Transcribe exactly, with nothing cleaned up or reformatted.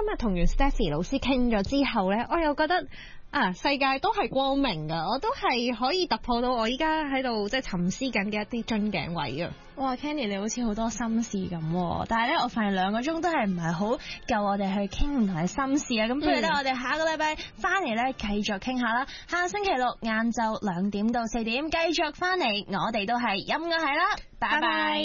今日同完 Stephy 老師傾咗之後咧，我又覺得啊，世界都係光明噶，我都係可以突破到我依家喺度即係沉思緊嘅一啲樽頸位啊！ 哇 Candy 你好似好多心事咁，但係咧我發現兩個鐘都係唔係好夠我哋去傾唔同嘅心事啊！咁不如咧我哋下個禮拜翻嚟咧繼續傾下啦。下星期六晏晝兩點到四點繼續翻嚟，我哋都係音樂係啦，拜拜。